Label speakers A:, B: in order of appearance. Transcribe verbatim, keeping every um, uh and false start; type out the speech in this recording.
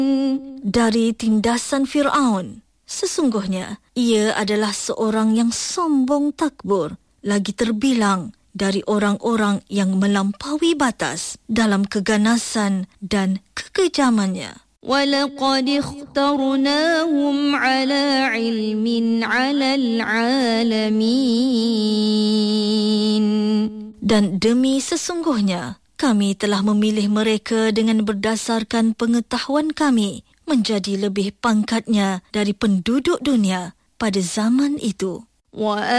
A: dari tindasan Fir'aun. Sesungguhnya, ia adalah seorang yang sombong takbur, lagi terbilang dari orang-orang yang melampaui batas dalam keganasan dan kekejamannya.
B: وَلَقَدِ اخْتَرْنَاهُمْ عَلَى عِلْمٍ عَلَى الْعَالَمِينَ.
A: Dan demi sesungguhnya, kami telah memilih mereka dengan berdasarkan pengetahuan kami menjadi lebih pangkatnya dari penduduk dunia pada zaman itu.